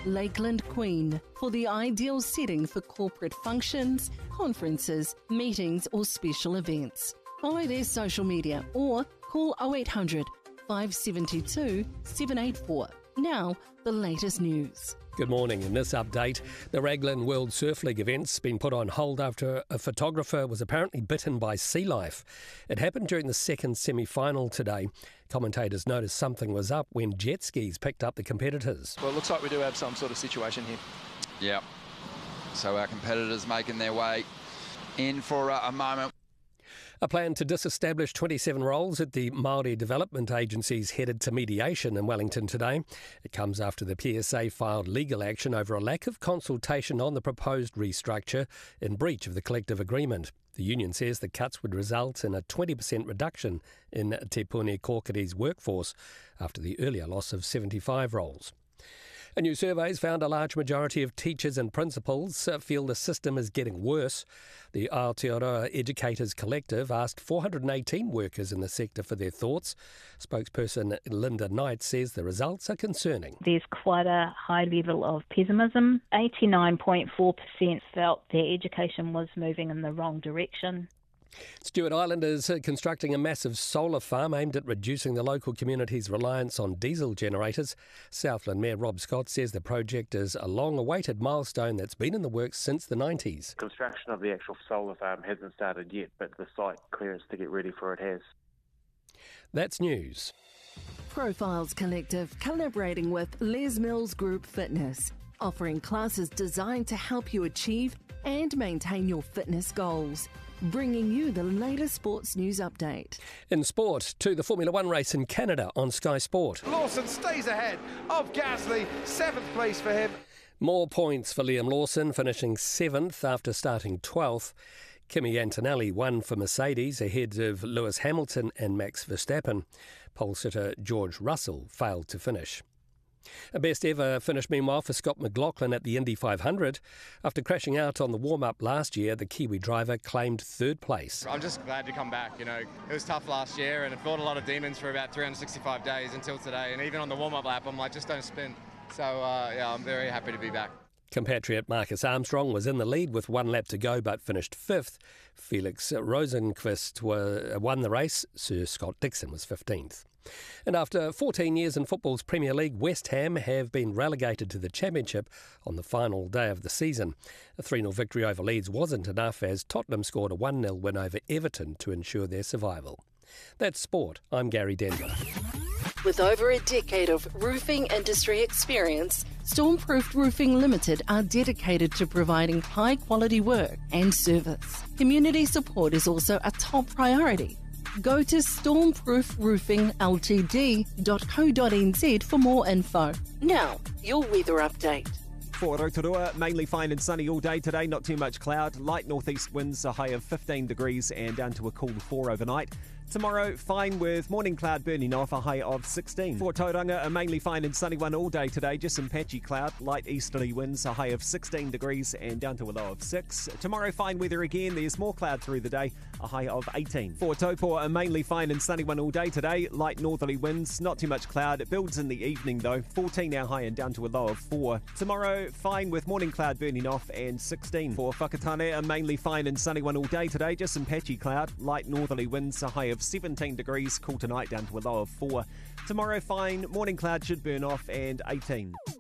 Lakeland Queen, for the ideal setting for corporate functions, conferences, meetings or special events. Follow their social media or call 0800 572 784. Now, the latest news. Good morning. In this update, the Raglan World Surf League event's been put on hold after a photographer was apparently bitten by sea life. It happened during the second semi-final today. Commentators noticed something was up when jet skis picked up the competitors. Well, it looks like we do have some sort of situation here. Yeah. So our competitors making their way in for a moment. A plan to disestablish 27 roles at the Māori Development Agency's headed to mediation in Wellington today. It comes after the PSA filed legal action over a lack of consultation on the proposed restructure in breach of the collective agreement. The union says the cuts would result in a 20% reduction in Te Puni Kōkiri's workforce after the earlier loss of 75 roles. A new survey has found a large majority of teachers and principals feel the system is getting worse. The Aotearoa Educators Collective asked 418 workers in the sector for their thoughts. Spokesperson Linda Knight says the results are concerning. There's quite a high level of pessimism. 89.4% felt their education was moving in the wrong direction. Stewart Island is constructing a massive solar farm aimed at reducing the local community's reliance on diesel generators. Southland Mayor Rob Scott says the project is a long-awaited milestone that's been in the works since the 90s. Construction of the actual solar farm hasn't started yet, but the site clearance to get ready for it has. That's news. Profiles Collective collaborating with Les Mills Group Fitness, offering classes designed to help you achieve and maintain your fitness goals. Bringing you the latest sports news update. In sport, to the Formula One race in Canada on Sky Sport. Lawson stays ahead of Gasly, 7th place for him. More points for Liam Lawson, finishing 7th after starting 12th. Kimi Antonelli won for Mercedes ahead of Lewis Hamilton and Max Verstappen. Pole sitter George Russell failed to finish. A best ever finish, meanwhile, for Scott McLaughlin at the Indy 500. After crashing out on the warm-up last year, the Kiwi driver claimed 3rd place. I'm just glad to come back. You know, it was tough last year and it fought a lot of demons for about 365 days until today. And even on the warm-up lap, I'm like, just don't spin. So, I'm very happy to be back. Compatriot Marcus Armstrong was in the lead with 1 lap to go but finished 5th. Felix Rosenqvist won the race. Sir Scott Dixon was 15th. And after 14 years in football's Premier League, West Ham have been relegated to the Championship on the final day of the season. A 3-0 victory over Leeds wasn't enough as Tottenham scored a 1-0 win over Everton to ensure their survival. That's sport. I'm Gary Denver. With over a decade of roofing industry experience, Stormproof Roofing Limited are dedicated to providing high-quality work and service. Community support is also a top priority. Go to stormproofroofingltd.co.nz for more info. Now, your weather update. For Rotorua, mainly fine and sunny all day today, not too much cloud. Light northeast winds, a high of 15 degrees and down to a cool 4 overnight. Tomorrow, fine with morning cloud burning off, a high of 16. For Tauranga, a mainly fine and sunny one all day today, just some patchy cloud. Light easterly winds, a high of 16 degrees and down to a low of 6. Tomorrow, fine weather again. There's more cloud through the day, a high of 18. For Taupo, a mainly fine and sunny one all day today. Light northerly winds, not too much cloud. It builds in the evening though, 14 our high and down to a low of 4. Tomorrow, fine with morning cloud burning off and 16. For Whakatane, a mainly fine and sunny one all day today, just some patchy cloud. Light northerly winds, a high of 17 degrees, cool tonight down to a low of 4. Tomorrow, fine, morning cloud should burn off and 18.